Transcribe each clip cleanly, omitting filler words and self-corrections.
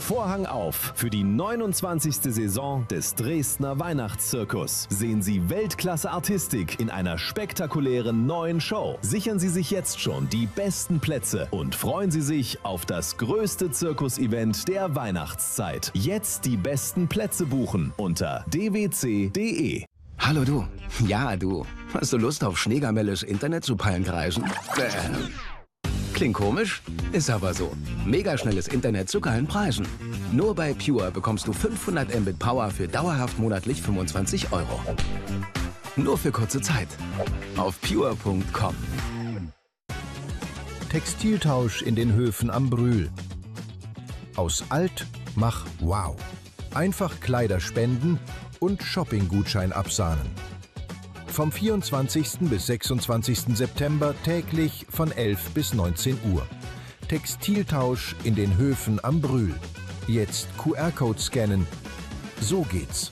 Vorhang auf für die 29. Saison des Dresdner Weihnachtszirkus. Sehen Sie Weltklasse-Artistik in einer spektakulären neuen Show. Sichern Sie sich jetzt schon die besten Plätze und freuen Sie sich auf das größte Zirkus-Event der Weihnachtszeit. Jetzt die besten Plätze buchen unter dwc.de. Hallo du. Ja, du. Hast du Lust auf Schneegamelles Internet zu Pallenkreisen? Klingt komisch, ist aber so. Megaschnelles Internet zu geilen Preisen. Nur bei Pure bekommst du 500 Mbit Power für dauerhaft monatlich 25 €. Nur für kurze Zeit. Auf pure.com. Textiltausch in den Höfen am Brühl. Aus alt mach wow. Einfach Kleider spenden und Shopping-Gutschein absahnen. Vom 24. bis 26. September täglich von 11 bis 19 Uhr. Textiltausch in den Höfen am Brühl. Jetzt QR-Code scannen. So geht's.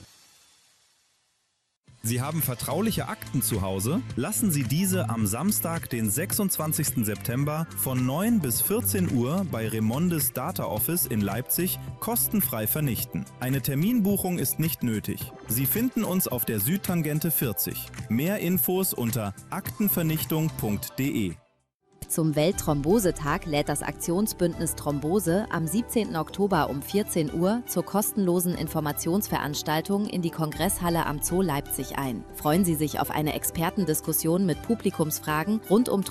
Sie haben vertrauliche Akten zu Hause? Lassen Sie diese am Samstag, den 26. September von 9 bis 14 Uhr bei Remondes Data Office in Leipzig kostenfrei vernichten. Eine Terminbuchung ist nicht nötig. Sie finden uns auf der Südtangente 40. Mehr Infos unter aktenvernichtung.de. Zum Weltthrombosetag lädt das Aktionsbündnis Thrombose am 17. Oktober um 14 Uhr zur kostenlosen Informationsveranstaltung in die Kongresshalle am Zoo Leipzig ein. Freuen Sie sich auf eine Expertendiskussion mit Publikumsfragen rund um